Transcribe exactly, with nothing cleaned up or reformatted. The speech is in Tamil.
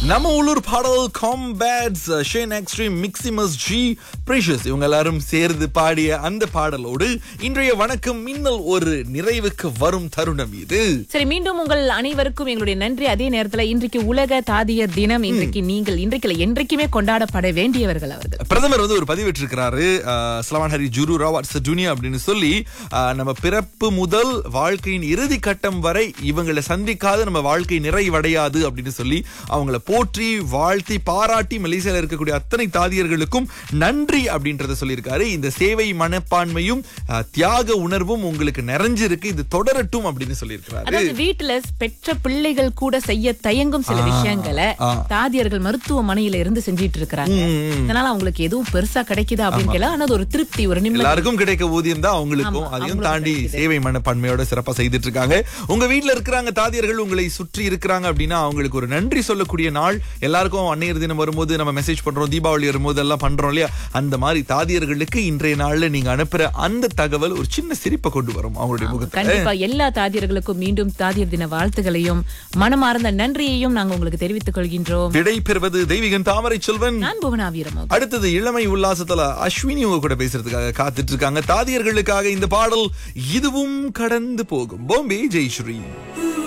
நம்ம உள்ளூர் பாடல் காம்பேட்ஸ் ஷேன் எக்ஸ்ட்ரீம் மிக்சிமஸ் ஜி பிரீஷியஸ் இவங்க எல்லாரும் சேர்ந்து பாடிய அந்த பாடலோடு இன்றைய வணக்கம் மின்னல் ஒரு நிறைவுக்கு வரும் தருணம் இது. சரி, மீண்டும் உங்கள் அனைவருக்கும் எங்களுடைய நன்றி. அதே நேரத்துல இன்றைக்கு உலக தாதியர் தினம். இன்றைக்கு நீங்கள் இன்றைக்கு இல்ல, என்றைக்குமே கொண்டாடப்பட வேண்டியவர்கள் அவர்கள். பிரதமர் வந்து ஒரு பதிவேற்றிருக்கிறாரு, ஸ்லவான் ஹரி ஜுரு ராவாட்ஸ் துனியா அப்படின்னு சொல்லி, நம்ம பிறப்பு முதல் வாழ்க்கையின் இறுதி கட்டம் வரை இவங்களை சந்திக்காத நம்ம வாழ்க்கை நிறைவடையாது அப்படின்னு சொல்லி அவங்கள போற்றி வாழ்த்தி பாராட்டி மலேசியால இருக்கக்கூடிய அத்தனை தாதியர்களுக்கும் நன்றி அப்படின்றத சொல்லியிருக்காரு. இந்த சேவை மனப்பான்மையும் தியாக உணர்வும் உங்களுக்கு நிறைஞ்சிருக்கு, இது தொடரட்டும் அப்படின்னு சொல்லியிருக்காரு. அதாவது வீட்டுல பெற்ற பிள்ளைகள் கூட செய்ய தயங்கும் சில விஷயங்களை தாதியர்கள் மருத்துவமனையில இருந்து செஞ்சிட்டு இருக்கிறாங்க. இதனால அவங்களுக்கு எதுவும் பெருசா கிடைக்குதா அப்படின்னு கேட்கல, ஆனா ஒரு திருப்தி, ஒரு நிம்மதி. எல்லாருக்கும் கிடைக்க ஊதியம் தான் அவங்களுக்கும், அதையும் தாண்டி சேவை மனப்பான்மையோட சிறப்பா செய்துட்டு இருக்காங்க. உங்க வீட்டுல இருக்கிறாங்க தாதியர்கள், உங்களை சுற்றி இருக்கிறாங்க அப்படின்னா அவங்களுக்கு ஒரு நன்றி சொல்லக்கூடிய நாள். எல்லாருக்கும் அன்னையர் தினம் வரும்போது நம்ம மெசேஜ் பண்றோம், தீபாவளி வரும்போது எல்லாம் பண்றோம் இல்லையா? அந்த மாதிரி தாதியர்களுக்கு இன்றைய நாள்ல நீங்க அனுப்புற அந்த தகவல் ஒரு சின்ன சிரிப்பை கொண்டு வரும் அவங்களுடைய முகத்துல. கண்டிப்பா எல்லா தாதியர்களுக்கும் மீண்டும் தாதியர் தின வாழ்த்துகளையும் மனமார்ந்த நன்றியையும் நாங்க உங்களுக்கு தெரிவித்துக் கொள்கின்றோம். விடை பெறுவது தெய்வீகன் தாமரை செல்வன், நான் புவனா வீரமோ. அடுத்தது இளமை உல்லாசத்துல அஸ்வினி உங்க கூட பேசுறதுக்காக காத்துட்டு இருக்காங்க. தாதியர்களுக்காக இந்த பாடல் இதுவும் கடந்து போகும். பாம்பே ஜெயஸ்ரீ.